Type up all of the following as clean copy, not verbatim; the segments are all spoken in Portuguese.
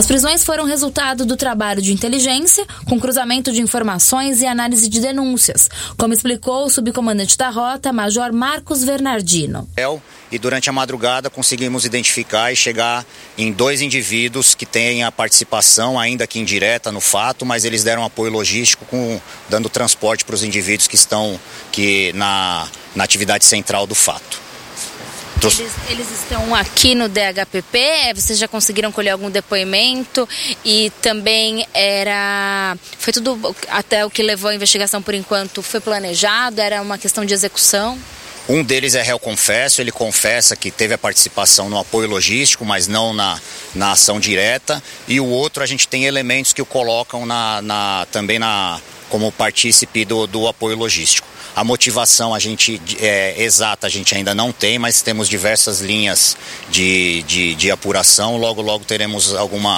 prisões foram resultado do trabalho de inteligência, com cruzamento de informações e análise de denúncias, como explicou o subcomandante da rota, Major Marcos Bernardino. E durante a madrugada conseguimos identificar e chegar em 2 indivíduos que têm a participação, ainda que indireta, no fato, mas eles deram apoio logístico, dando transporte para os indivíduos que estão na atividade central do fato. Eles estão aqui no DHPP? Vocês já conseguiram colher algum depoimento? E também foi tudo, até o que levou a investigação por enquanto, foi planejado? Era uma questão de execução? Um deles é réu confesso, ele confessa que teve a participação no apoio logístico, mas não na ação direta. E o outro, a gente tem elementos que o colocam também como partícipe do apoio logístico. A motivação exata a gente ainda não tem, mas temos diversas linhas de apuração. Logo teremos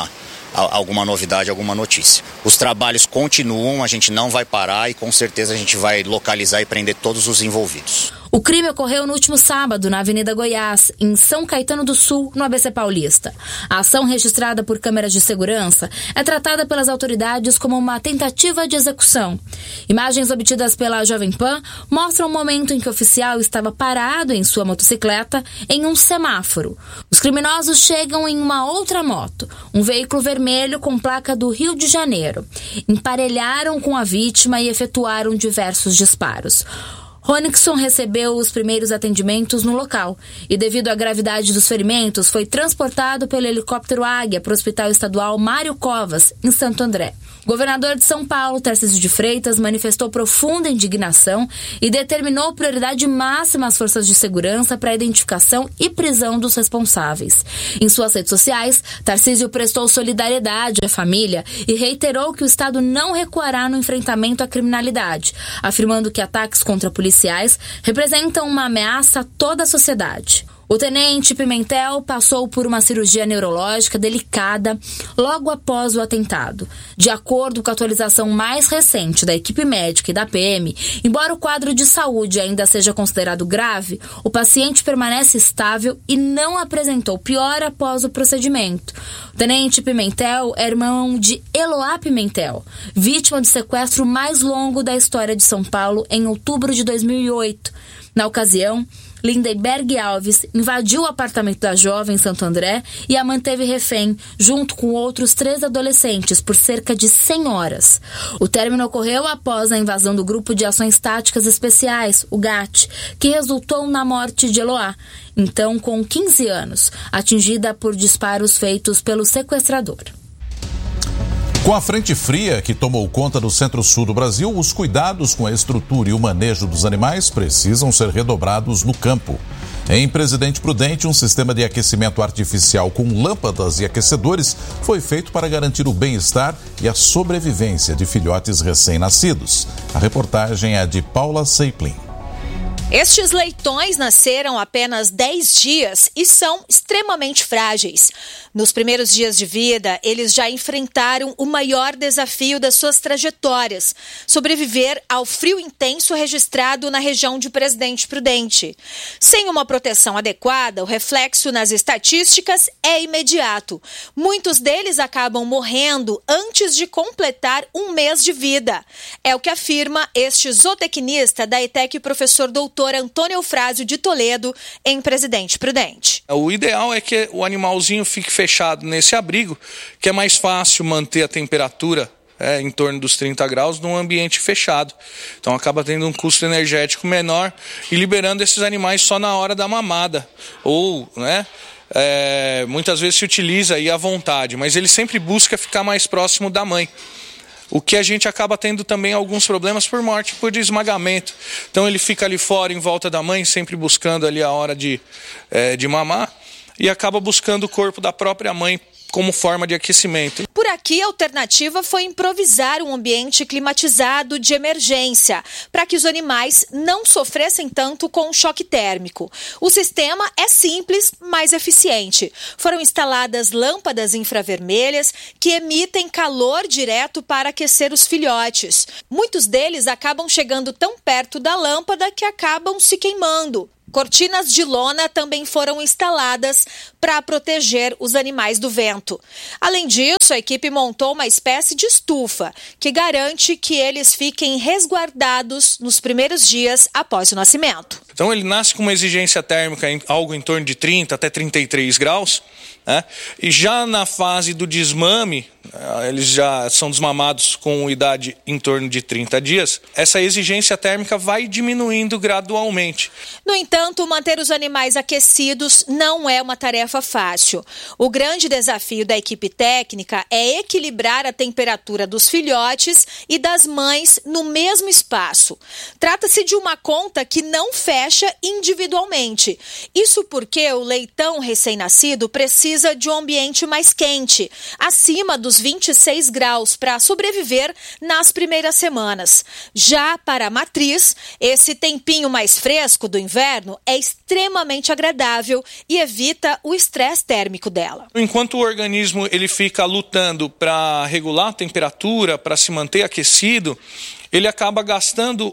alguma novidade, alguma notícia. Os trabalhos continuam, a gente não vai parar e com certeza a gente vai localizar e prender todos os envolvidos. O crime ocorreu no último sábado, na Avenida Goiás, em São Caetano do Sul, no ABC Paulista. A ação, registrada por câmeras de segurança, é tratada pelas autoridades como uma tentativa de execução. Imagens obtidas pela Jovem Pan mostram o momento em que o oficial estava parado em sua motocicleta em um semáforo. Os criminosos chegam em uma outra moto, um veículo vermelho com placa do Rio de Janeiro. Emparelharam com a vítima e efetuaram diversos disparos. Ronixon recebeu os primeiros atendimentos no local e, devido à gravidade dos ferimentos, foi transportado pelo helicóptero Águia para o Hospital Estadual Mário Covas, em Santo André. O governador de São Paulo, Tarcísio de Freitas, manifestou profunda indignação e determinou prioridade máxima às forças de segurança para a identificação e prisão dos responsáveis. Em suas redes sociais, Tarcísio prestou solidariedade à família e reiterou que o Estado não recuará no enfrentamento à criminalidade, afirmando que ataques contra policiais representam uma ameaça a toda a sociedade. O tenente Pimentel passou por uma cirurgia neurológica delicada logo após o atentado. De acordo com a atualização mais recente da equipe médica e da PM, embora o quadro de saúde ainda seja considerado grave, o paciente permanece estável e não apresentou piora após o procedimento. O tenente Pimentel é irmão de Eloá Pimentel, vítima do sequestro mais longo da história de São Paulo em outubro de 2008. Na ocasião, Lindenberg Alves invadiu o apartamento da jovem em Santo André e a manteve refém, junto com outros 3 adolescentes, por cerca de 100 horas. O término ocorreu após a invasão do Grupo de Ações Táticas Especiais, o GAT, que resultou na morte de Eloá, então com 15 anos, atingida por disparos feitos pelo sequestrador. Com a frente fria que tomou conta do centro-sul do Brasil, os cuidados com a estrutura e o manejo dos animais precisam ser redobrados no campo. Em Presidente Prudente, um sistema de aquecimento artificial com lâmpadas e aquecedores foi feito para garantir o bem-estar e a sobrevivência de filhotes recém-nascidos. A reportagem é de Paula Seiplin. Estes leitões nasceram há apenas 10 dias e são extremamente frágeis. Nos primeiros dias de vida, eles já enfrentaram o maior desafio das suas trajetórias: sobreviver ao frio intenso registrado na região de Presidente Prudente. Sem uma proteção adequada, o reflexo nas estatísticas é imediato. Muitos deles acabam morrendo antes de completar um mês de vida. É o que afirma este zootecnista da ETEC, professor doutor Antônio Eufrásio de Toledo, em Presidente Prudente. O ideal é que o animalzinho fique fechado nesse abrigo, que é mais fácil manter a temperatura em torno dos 30 graus num ambiente fechado. Então acaba tendo um custo energético menor e liberando esses animais só na hora da mamada. Ou, muitas vezes se utiliza aí à vontade, mas ele sempre busca ficar mais próximo da mãe. O que a gente acaba tendo também alguns problemas por morte, por esmagamento. Então ele fica ali fora, em volta da mãe, sempre buscando ali a hora de mamar, e acaba buscando o corpo da própria mãe como forma de aquecimento. Por aqui, a alternativa foi improvisar um ambiente climatizado de emergência, para que os animais não sofressem tanto com o choque térmico. O sistema é simples, mas eficiente. Foram instaladas lâmpadas infravermelhas que emitem calor direto para aquecer os filhotes. Muitos deles acabam chegando tão perto da lâmpada que acabam se queimando. Cortinas de lona também foram instaladas para proteger os animais do vento. Além disso, a equipe montou uma espécie de estufa que garante que eles fiquem resguardados nos primeiros dias após o nascimento. Então ele nasce com uma exigência térmica algo em torno de 30 até 33 graus, né? E já na fase do desmame, eles já são desmamados com idade em torno de 30 dias, essa exigência térmica vai diminuindo gradualmente. No entanto, manter os animais aquecidos não é uma tarefa fácil. O grande desafio da equipe técnica é equilibrar a temperatura dos filhotes e das mães no mesmo espaço. Trata-se de uma conta que não fecha individualmente. Isso porque o leitão recém-nascido precisa de um ambiente mais quente, acima dos 26 graus, para sobreviver nas primeiras semanas. Já para a matriz, esse tempinho mais fresco do inverno é extremamente agradável e evita o estresse térmico dela. Enquanto o organismo ele fica lutando para regular a temperatura, para se manter aquecido, ele acaba gastando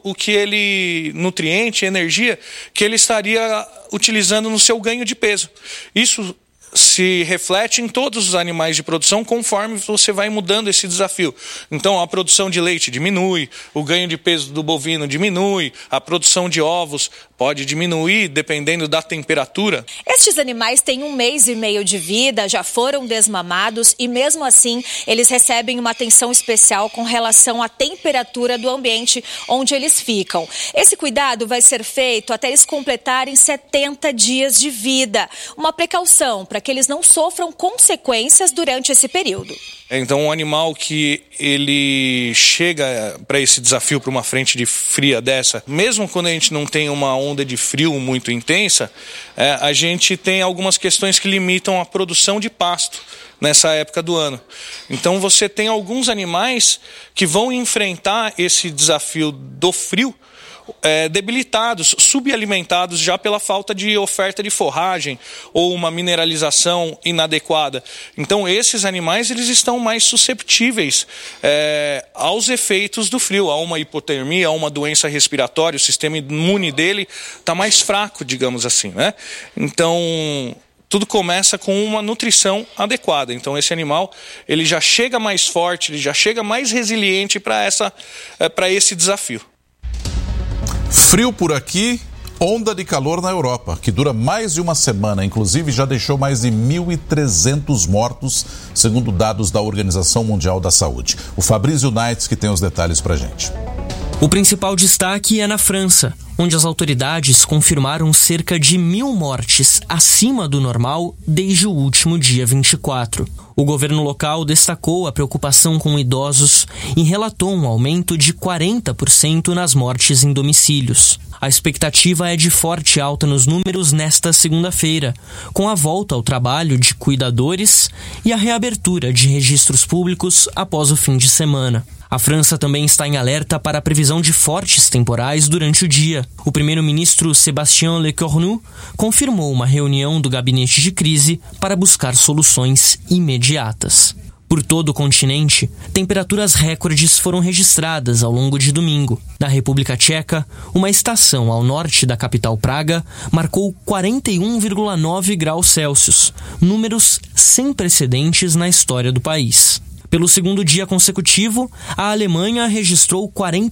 nutriente, energia, que ele estaria utilizando no seu ganho de peso. Isso se reflete em todos os animais de produção conforme você vai mudando esse desafio. Então a produção de leite diminui, o ganho de peso do bovino diminui, a produção de ovos pode diminuir dependendo da temperatura. Estes animais têm 1 mês e meio de vida, já foram desmamados e mesmo assim eles recebem uma atenção especial com relação à temperatura do ambiente onde eles ficam. Esse cuidado vai ser feito até eles completarem 70 dias de vida. Uma precaução para que eles não sofram consequências durante esse período. Então, um animal que ele chega para esse desafio, para uma frente de fria dessa, mesmo quando a gente não tem uma onda de frio muito intensa, a gente tem algumas questões que limitam a produção de pasto nessa época do ano. Então, você tem alguns animais que vão enfrentar esse desafio do frio debilitados, subalimentados já pela falta de oferta de forragem ou uma mineralização inadequada. Então esses animais eles estão mais susceptíveis aos efeitos do frio, a uma hipotermia, a uma doença respiratória, o sistema imune dele está mais fraco, digamos assim, né? Então tudo começa com uma nutrição adequada. Então esse animal ele já chega mais forte, ele já chega mais resiliente para esse desafio. Frio por aqui, onda de calor na Europa, que dura mais de uma semana, inclusive já deixou mais de 1.300 mortos, segundo dados da Organização Mundial da Saúde. O Fabrício Naitz que tem os detalhes pra gente. O principal destaque é na França, onde as autoridades confirmaram cerca de 1.000 mortes acima do normal desde o último dia 24. O governo local destacou a preocupação com idosos e relatou um aumento de 40% nas mortes em domicílios. A expectativa é de forte alta nos números nesta segunda-feira, com a volta ao trabalho de cuidadores e a reabertura de registros públicos após o fim de semana. A França também está em alerta para a previsão de fortes temporais durante o dia. O primeiro-ministro Sébastien Lecornu confirmou uma reunião do gabinete de crise para buscar soluções imediatas. Por todo o continente, temperaturas recordes foram registradas ao longo de domingo. Na República Tcheca, uma estação ao norte da capital Praga marcou 41,9 graus Celsius, números sem precedentes na história do país. Pelo segundo dia consecutivo, a Alemanha registrou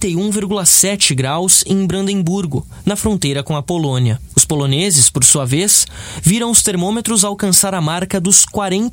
41,7 graus em Brandemburgo, na fronteira com a Polônia. Os poloneses, por sua vez, viram os termômetros alcançar a marca dos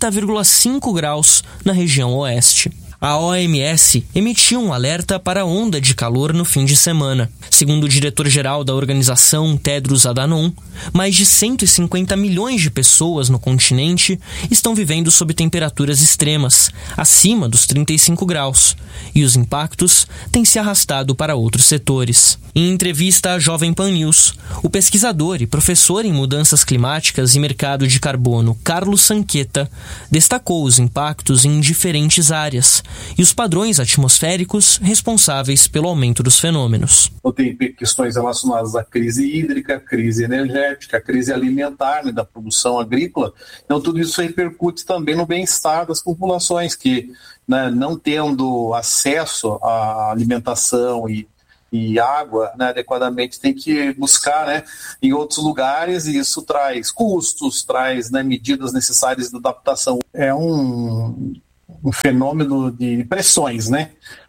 40,5 graus na região oeste. A OMS emitiu um alerta para a onda de calor no fim de semana. Segundo o diretor-geral da organização, Tedros Adhanom, mais de 150 milhões de pessoas no continente estão vivendo sob temperaturas extremas, acima dos 35 graus, e os impactos têm se arrastado para outros setores. Em entrevista à Jovem Pan News, o pesquisador e professor em mudanças climáticas e mercado de carbono, Carlos Sanqueta, destacou os impactos em diferentes áreas e os padrões atmosféricos responsáveis pelo aumento dos fenômenos. Tem questões relacionadas à crise hídrica, crise energética, crise alimentar, né, da produção agrícola. Então tudo isso repercute também no bem-estar das populações que, né, não tendo acesso à alimentação e e água, né, adequadamente, tem que buscar, né, em outros lugares, e isso traz custos, traz, né, medidas necessárias de adaptação. É um fenômeno de pressões, né?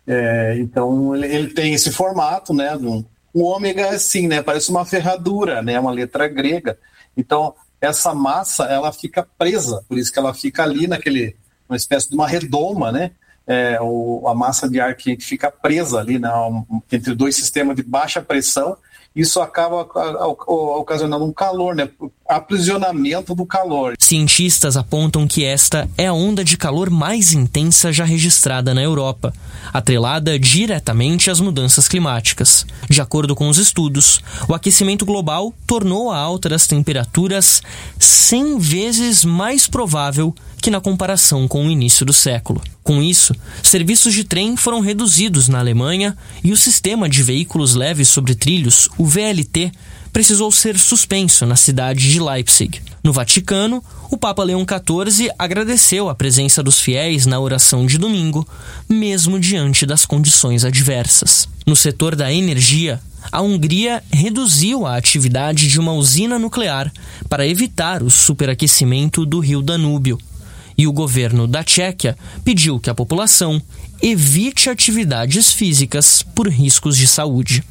Então ele tem esse formato, né? O ômega é assim, né? Parece uma ferradura, né? Uma letra grega. Então essa massa ela fica presa, por isso que ela fica ali uma espécie de uma redoma, né? A massa de ar quente fica presa ali, né? Entre dois sistemas de baixa pressão. Isso acaba ocasionando um calor, né? Aprisionamento do calor. Cientistas apontam que esta é a onda de calor mais intensa já registrada na Europa, atrelada diretamente às mudanças climáticas. De acordo com os estudos, o aquecimento global tornou a alta das temperaturas 100 vezes mais provável que na comparação com o início do século. Com isso, serviços de trem foram reduzidos na Alemanha e o sistema de veículos leves sobre trilhos, o VLT, precisou ser suspenso na cidade de Leipzig. No Vaticano, o Papa Leão XIV agradeceu a presença dos fiéis na oração de domingo, mesmo diante das condições adversas. No setor da energia, a Hungria reduziu a atividade de uma usina nuclear para evitar o superaquecimento do rio Danúbio. E o governo da Tchequia pediu que a população evite atividades físicas por riscos de saúde.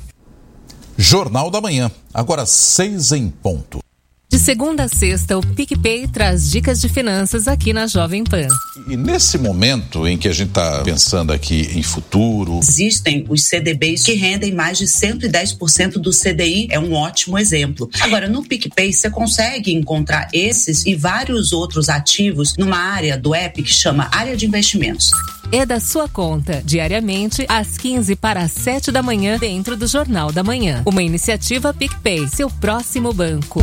Jornal da Manhã, agora 6 em ponto. De segunda a sexta, o PicPay traz dicas de finanças aqui na Jovem Pan. E nesse momento em que a gente está pensando aqui em futuro... Existem os CDBs que rendem mais de 110% do CDI, é um ótimo exemplo. Agora, no PicPay, você consegue encontrar esses e vários outros ativos numa área do app que chama Área de Investimentos. É da sua conta, diariamente, às 15 para as 7 da manhã, dentro do Jornal da Manhã. Uma iniciativa PicPay, seu próximo banco.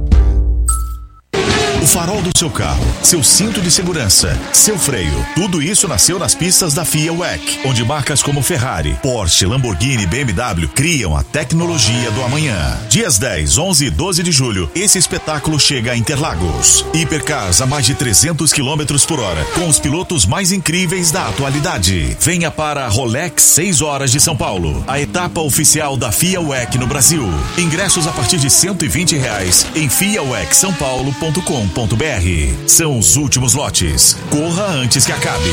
O farol do seu carro, seu cinto de segurança, seu freio, tudo isso nasceu nas pistas da FIA WEC, onde marcas como Ferrari, Porsche, Lamborghini e BMW criam a tecnologia do amanhã. Dias 10, 11 e 12 de julho, esse espetáculo chega a Interlagos. Hipercars a mais de 300 km por hora, com os pilotos mais incríveis da atualidade. Venha para a Rolex 6 horas de São Paulo, a etapa oficial da FIA WEC no Brasil. Ingressos a partir de R$120 em fiawecsaopaulo.com.br. São os últimos lotes. Corra antes que acabe.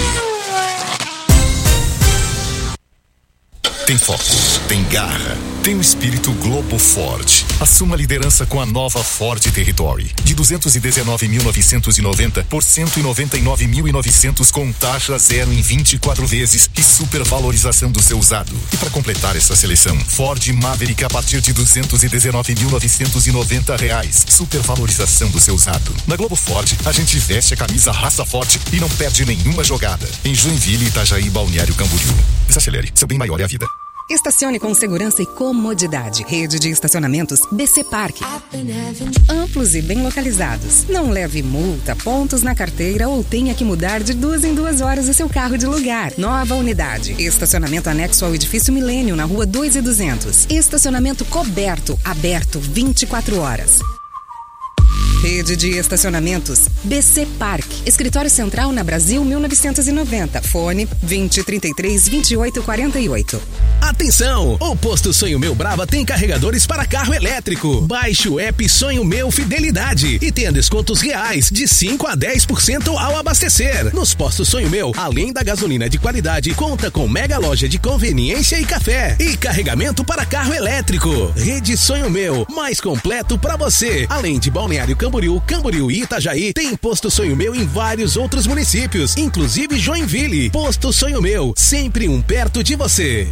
Tem foco, tem garra, tem o espírito Globo Ford. Assuma a liderança com a nova Ford Territory. De 219.990 por 199.900 com taxa zero em 24 vezes e supervalorização do seu usado. E para completar essa seleção, Ford Maverick a partir de R$219.990. Supervalorização do seu usado. Na Globo Ford, a gente veste a camisa raça forte e não perde nenhuma jogada. Em Joinville, Itajaí, Balneário Camboriú. Desacelere, seu bem maior é a vida. Estacione com segurança e comodidade. Rede de estacionamentos BC Park. Amplos e bem localizados. Não leve multa, pontos na carteira ou tenha que mudar de 2 em 2 horas o seu carro de lugar. Nova unidade. Estacionamento anexo ao edifício Milênio, na rua 2.200. Estacionamento coberto, aberto 24 horas. Rede de estacionamentos BC Park. Escritório Central na Brasil 1990. Fone 2033-2848. Atenção! O Posto Sonho Meu Brava tem carregadores para carro elétrico. Baixe o app Sonho Meu Fidelidade e tenha descontos reais de 5 a 10% ao abastecer. Nos Postos Sonho Meu, além da gasolina de qualidade, conta com mega loja de conveniência e café. E carregamento para carro elétrico. Rede Sonho Meu, mais completo para você. Além de Balneário Camboriú e Itajaí, tem Posto Sonho Meu em vários outros municípios, inclusive Joinville. Posto Sonho Meu, sempre um perto de você.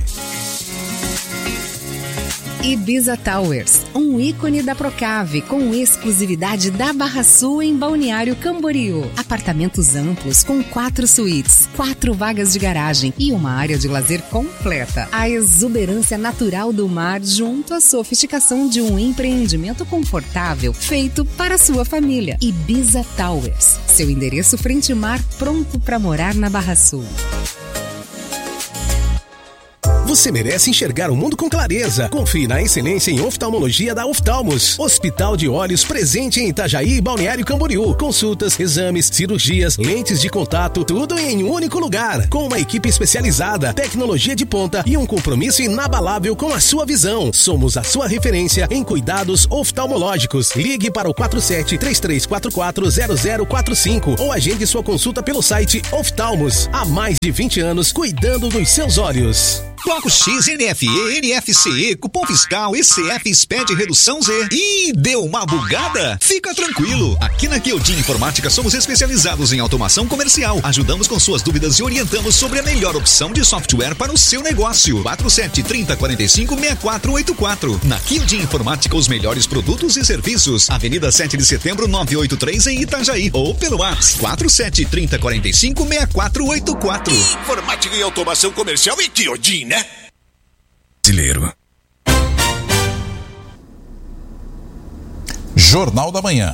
Ibiza Towers, um ícone da Procave, com exclusividade da Barra Sul em Balneário Camboriú. Apartamentos amplos com 4 suítes, 4 vagas de garagem e uma área de lazer completa. A exuberância natural do mar junto à sofisticação de um empreendimento confortável feito para a sua família. Ibiza Towers, seu endereço frente mar, pronto para morar na Barra Sul. Você merece enxergar o mundo com clareza. Confie na excelência em oftalmologia da Oftalmos. Hospital de Olhos presente em Itajaí e Balneário Camboriú. Consultas, exames, cirurgias, lentes de contato, tudo em um único lugar. Com uma equipe especializada, tecnologia de ponta e um compromisso inabalável com a sua visão. Somos a sua referência em cuidados oftalmológicos. Ligue para o 47-3344-0045 ou agende sua consulta pelo site Oftalmos. Há mais de 20 anos cuidando dos seus olhos. Bloco X, NFE, NFCE, cupom fiscal, ECF, SPED, redução Z. Ih, deu uma bugada? Fica tranquilo. Aqui na Kyojin Informática somos especializados em automação comercial. Ajudamos com suas dúvidas e orientamos sobre a melhor opção de software para o seu negócio. 47-3045-6484. Na Kyojin Informática, os melhores produtos e serviços. Avenida 7 de Setembro, 983 em Itajaí. Ou pelo WhatsApp 47-3045-6484. Informática e automação comercial e Kyojin, né? Brasileiro. Jornal da Manhã,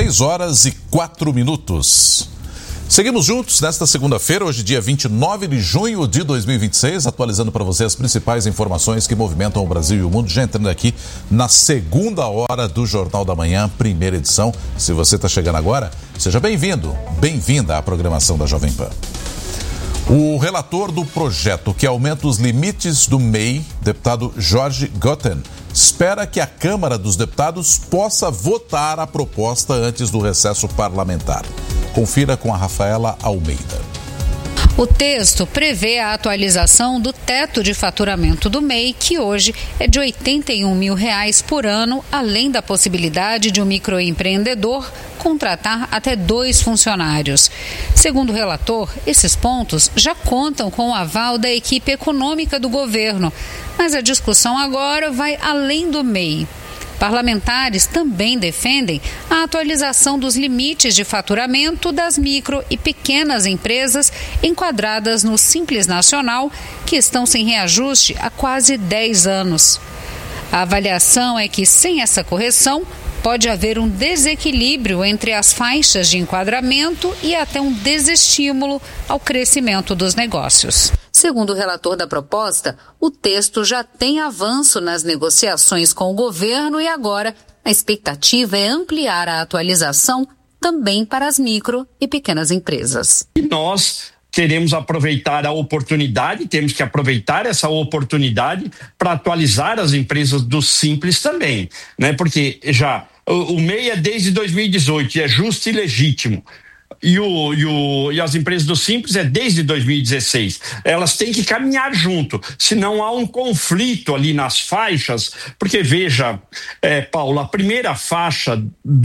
6h04. Seguimos juntos nesta segunda-feira, hoje dia 29 de junho de 2026, atualizando para você as principais informações que movimentam o Brasil e o mundo. Já entrando aqui na segunda hora do Jornal da Manhã, primeira edição. Se você está chegando agora, seja bem-vindo, bem-vinda à programação da Jovem Pan. O relator do projeto que aumenta os limites do MEI, deputado Jorge Gotten, espera que a Câmara dos Deputados possa votar a proposta antes do recesso parlamentar. Confira com a Rafaela Almeida. O texto prevê a atualização do teto de faturamento do MEI, que hoje é de R$ 81 mil por ano, além da possibilidade de um microempreendedor contratar até 2 funcionários. Segundo o relator, esses pontos já contam com o aval da equipe econômica do governo, mas a discussão agora vai além do MEI. Parlamentares também defendem a atualização dos limites de faturamento das micro e pequenas empresas enquadradas no Simples Nacional, que estão sem reajuste há quase 10 anos. A avaliação é que, sem essa correção, pode haver um desequilíbrio entre as faixas de enquadramento e até um desestímulo ao crescimento dos negócios. Segundo o relator da proposta, o texto já tem avanço nas negociações com o governo e agora a expectativa é ampliar a atualização também para as micro e pequenas empresas. E nós queremos aproveitar a oportunidade, temos que aproveitar essa oportunidade para atualizar as empresas do Simples também, né? Porque já o MEI é desde 2018 e é justo e legítimo. E as empresas do Simples é desde 2016. Elas têm que caminhar junto, senão há um conflito ali nas faixas, porque veja, Paulo, a primeira faixa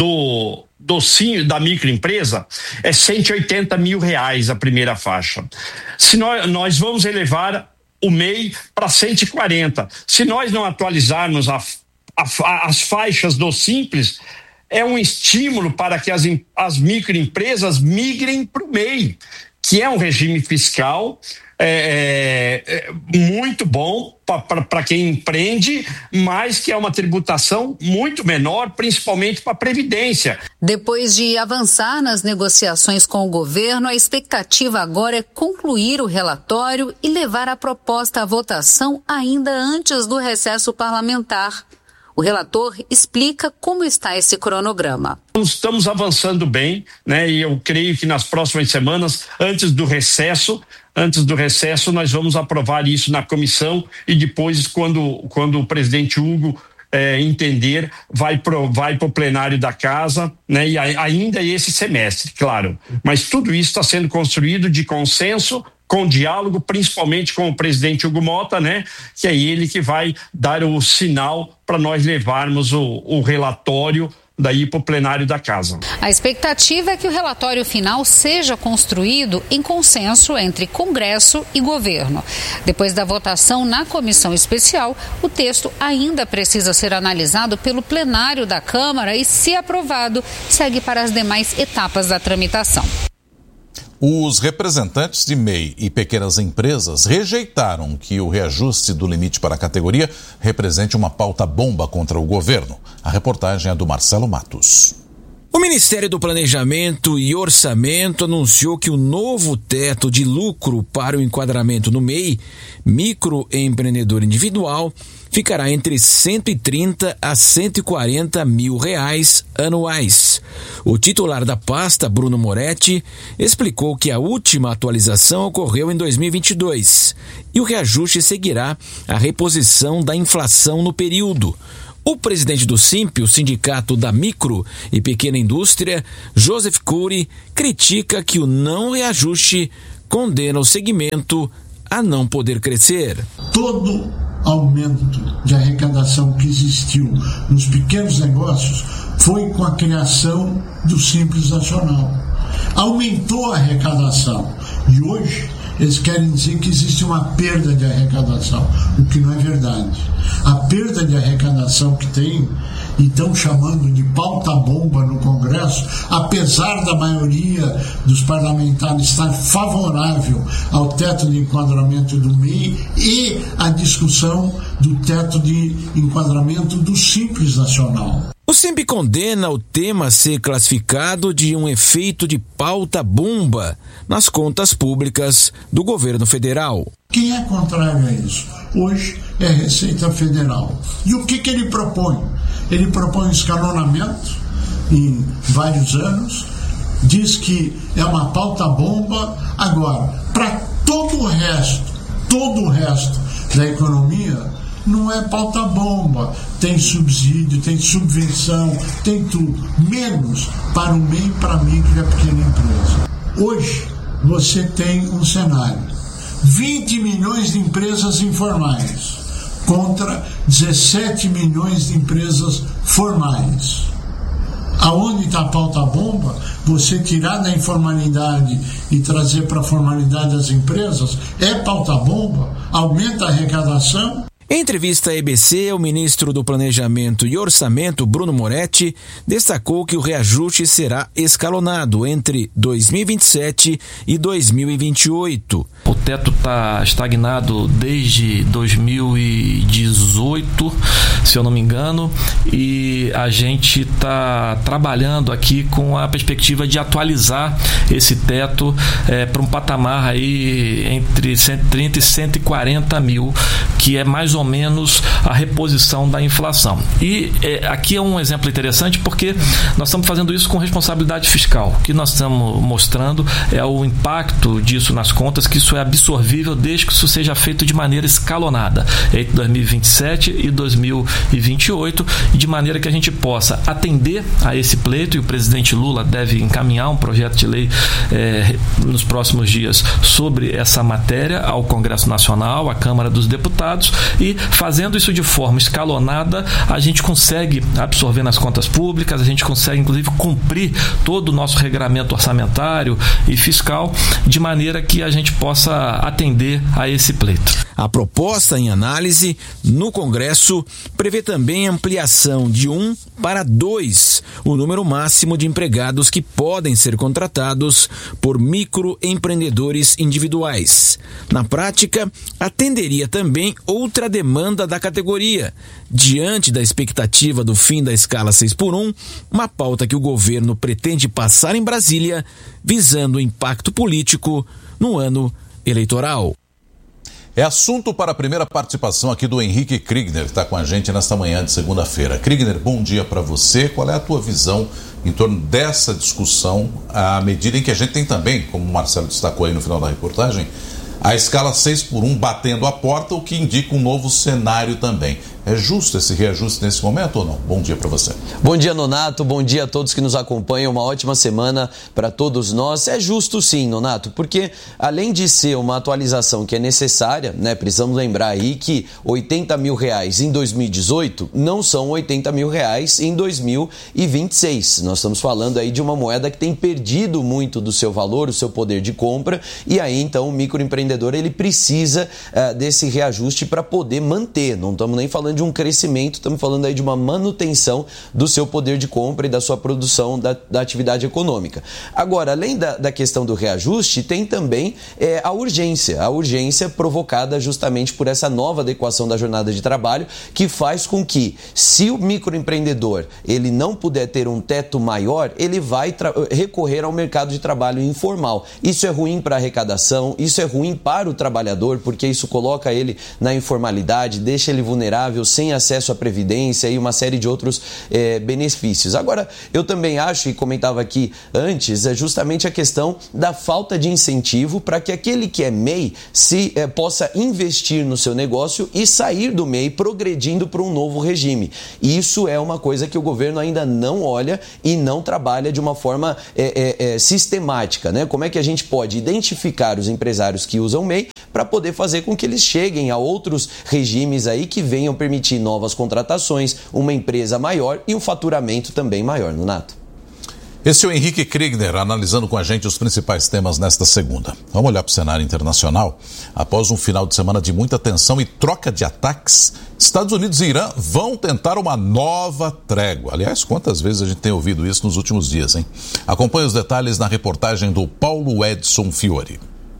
da microempresa é R$ 180 mil a primeira faixa. Se nós vamos elevar o MEI para 140. Se nós não atualizarmos as faixas do Simples, é um estímulo para que as microempresas migrem para o MEI, que é um regime fiscal muito bom para quem empreende, mas que é uma tributação muito menor, principalmente para a Previdência. Depois de avançar nas negociações com o governo, a expectativa agora é concluir o relatório e levar a proposta à votação ainda antes do recesso parlamentar. O relator explica como está esse cronograma. Estamos avançando bem, né? E eu creio que nas próximas semanas, antes do recesso, nós vamos aprovar isso na comissão e depois, quando o presidente Hugo entender, vai pro plenário da casa, né? E ainda esse semestre, claro. Mas tudo isso está sendo construído de consenso, com diálogo, principalmente com o presidente Hugo Mota, né? Que é ele que vai dar o sinal para nós levarmos o relatório daí para o plenário da casa. A expectativa é que o relatório final seja construído em consenso entre Congresso e governo. Depois da votação na comissão especial, o texto ainda precisa ser analisado pelo plenário da Câmara e, se aprovado, segue para as demais etapas da tramitação. Os representantes de MEI e pequenas empresas rejeitaram que o reajuste do limite para a categoria represente uma pauta bomba contra o governo. A reportagem é do Marcelo Matos. O Ministério do Planejamento e Orçamento anunciou que o novo teto de lucro para o enquadramento no MEI, microempreendedor individual, ficará entre 130 a 140 mil reais anuais. O titular da pasta, Bruno Moretti, explicou que a última atualização ocorreu em 2022 e o reajuste seguirá a reposição da inflação no período. O presidente do SIMP, o Sindicato da Micro e Pequena Indústria, Joseph Cury, critica que o não reajuste condena o segmento a não poder crescer. Todo aumento de arrecadação que existiu nos pequenos negócios foi com a criação do Simples Nacional. Aumentou a arrecadação e hoje eles querem dizer que existe uma perda de arrecadação, o que não é verdade. A perda de arrecadação que tem, e estão chamando de pauta-bomba no Congresso, apesar da maioria dos parlamentares estar favorável ao teto de enquadramento do MEI e a discussão do teto de enquadramento do Simples Nacional. O SIMP condena o tema ser classificado de um efeito de pauta-bomba nas contas públicas do governo federal. Quem é contrário a isso? Hoje é a Receita Federal. E o que ele propõe? Ele propõe um escalonamento em vários anos, diz que é uma pauta-bomba. Agora, para todo o resto da economia, não é pauta-bomba. Tem subsídio, tem subvenção, tem tudo. Menos para o MEI e para a micro e a pequena empresa. Hoje, você tem um cenário. 20 milhões de empresas informais contra 17 milhões de empresas formais. Aonde está a pauta-bomba? Você tirar da informalidade e trazer para a formalidade as empresas é pauta-bomba? Aumenta a arrecadação? Em entrevista à EBC, o ministro do Planejamento e Orçamento, Bruno Moretti, destacou que o reajuste será escalonado entre 2027 e 2028. O teto está estagnado desde 2018, se eu não me engano, e a gente está trabalhando aqui com a perspectiva de atualizar esse teto para um patamar aí entre 130 e 140 mil, que é mais ou menos a reposição da inflação. E aqui é um exemplo interessante porque nós estamos fazendo isso com responsabilidade fiscal. O que nós estamos mostrando é o impacto disso nas contas, que isso é absorvível desde que isso seja feito de maneira escalonada, entre 2027 e 2028, de maneira que a gente possa atender a esse pleito, e o presidente Lula deve encaminhar um projeto de lei nos próximos dias sobre essa matéria ao Congresso Nacional, à Câmara dos Deputados, e fazendo isso de forma escalonada, a gente consegue absorver nas contas públicas, a gente consegue inclusive cumprir todo o nosso regramento orçamentário e fiscal, de maneira que a gente possa atender a esse pleito. A proposta em análise no Congresso prevê também ampliação de 1 para 2, o número máximo de empregados que podem ser contratados por microempreendedores individuais. Na prática, atenderia também outra demanda da categoria. Diante da expectativa do fim da escala 6x1, uma pauta que o governo pretende passar em Brasília, visando o impacto político no ano eleitoral. É assunto para a primeira participação aqui do Henrique Kriegner, que está com a gente nesta manhã de segunda-feira. Kriegner, bom dia para você. Qual é a tua visão em torno dessa discussão, à medida em que a gente tem também, como o Marcelo destacou aí no final da reportagem, a escala 6x1 batendo a porta, o que indica um novo cenário também. É justo esse reajuste nesse momento ou não? Bom dia para você. Bom dia, Nonato. Bom dia a todos que nos acompanham. Uma ótima semana para todos nós. É justo sim, Nonato, porque além de ser uma atualização que é necessária, né, precisamos lembrar aí que 80 mil reais em 2018 não são 80 mil reais em 2026. Nós estamos falando aí de uma moeda que tem perdido muito do seu valor, o seu poder de compra, e aí então o microempreendedor microempreendedor ele precisa desse reajuste para poder manter. Não estamos nem falando de um crescimento, estamos falando aí de uma manutenção do seu poder de compra e da sua produção da atividade econômica. Agora, além da questão do reajuste, tem também a urgência provocada justamente por essa nova adequação da jornada de trabalho, que faz com que, se o microempreendedor ele não puder ter um teto maior, ele vai recorrer ao mercado de trabalho informal. Isso é ruim para a arrecadação, isso é ruim para o trabalhador, porque isso coloca ele na informalidade, deixa ele vulnerável, sem acesso à previdência e uma série de outros benefícios. Agora, eu também acho, e comentava aqui antes, é justamente a questão da falta de incentivo para que aquele que é MEI possa investir no seu negócio e sair do MEI progredindo para um novo regime. Isso é uma coisa que o governo ainda não olha e não trabalha de uma forma sistemática, né? Como é que a gente pode identificar os empresários que usam MEI para poder fazer com que eles cheguem a outros regimes aí que venham permitir novas contratações, uma empresa maior e um faturamento também maior, Nonato. Esse é o Henrique Kriegner, analisando com a gente os principais temas nesta segunda. Vamos olhar para o cenário internacional. Após um final de semana de muita tensão e troca de ataques, Estados Unidos e Irã vão tentar uma nova trégua. Aliás, quantas vezes a gente tem ouvido isso nos últimos dias, hein? Acompanhe os detalhes na reportagem do Paulo Edson Fiore.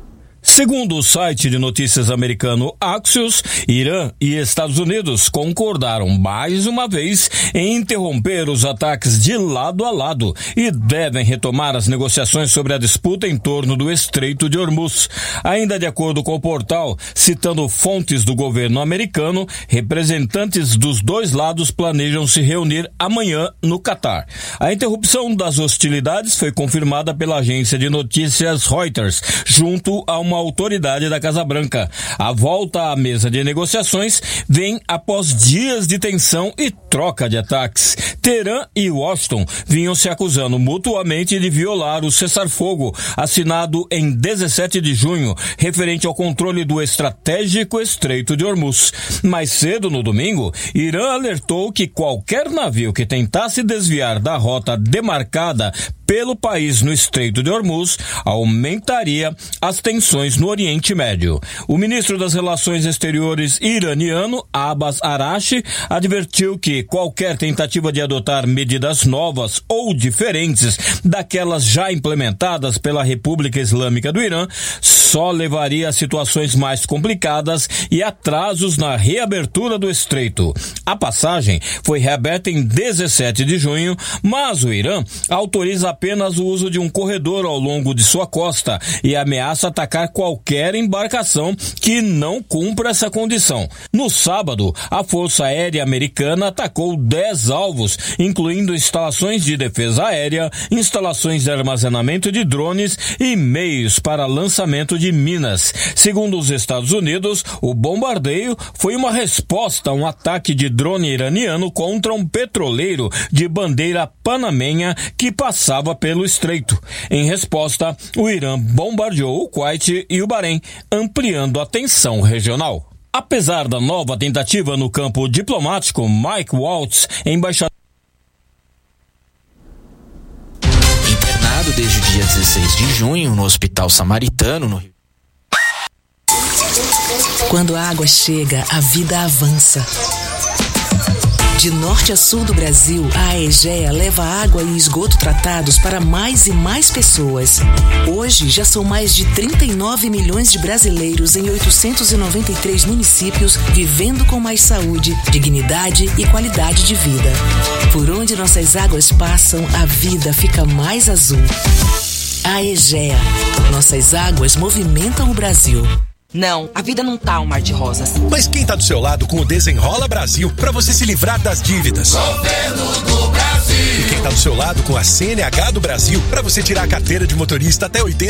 Segundo o site de notícias americano Axios, Irã e Estados Unidos concordaram mais uma vez em interromper os ataques de lado a lado e devem retomar as negociações sobre a disputa em torno do Estreito de Hormuz. Ainda de acordo com o portal, citando fontes do governo americano, representantes dos dois lados planejam se reunir amanhã no Catar. A interrupção das hostilidades foi confirmada pela agência de notícias Reuters, junto a uma autoridade da Casa Branca. A volta à mesa de negociações vem após dias de tensão e troca de ataques. Teherã e Washington vinham se acusando mutuamente de violar o cessar-fogo assinado em 17 de junho, referente ao controle do estratégico Estreito de Hormuz. Mais cedo, no domingo, Irã alertou que qualquer navio que tentasse desviar da rota demarcada pelo país no Estreito de Hormuz aumentaria as tensões no Oriente Médio. O ministro das Relações Exteriores iraniano, Abbas Araghchi, advertiu que qualquer tentativa de adotar medidas novas ou diferentes daquelas já implementadas pela República Islâmica do Irã só levaria a situações mais complicadas e atrasos na reabertura do estreito. A passagem foi reaberta em 17 de junho, mas o Irã autoriza apenas o uso de um corredor ao longo de sua costa e ameaça atacar qualquer embarcação que não cumpra essa condição. No sábado, a Força Aérea Americana atacou 10 alvos, incluindo instalações de defesa aérea, instalações de armazenamento de drones e meios para lançamento de minas. Segundo os Estados Unidos, o bombardeio foi uma resposta a um ataque de drone iraniano contra um petroleiro de bandeira panamenha que passava pelo estreito. Em resposta, o Irã bombardeou o Kuwait e o Bahrein, ampliando a tensão regional. Apesar da nova tentativa no campo diplomático, Mike Waltz, embaixador internado desde o dia 16 de junho no Hospital Samaritano, no Rio. Quando a água chega, a vida avança. De norte a sul do Brasil, a Aegea leva água e esgoto tratados para mais e mais pessoas. Hoje, já são mais de 39 milhões de brasileiros em 893 municípios vivendo com mais saúde, dignidade e qualidade de vida. Por onde nossas águas passam, a vida fica mais azul. Aegea. Nossas águas movimentam o Brasil. Não, a vida não tá um mar de rosas. Mas quem tá do seu lado com o Desenrola Brasil pra você se livrar das dívidas? Governo do Brasil. E quem tá do seu lado com a CNH do Brasil pra você tirar a carteira de motorista até 80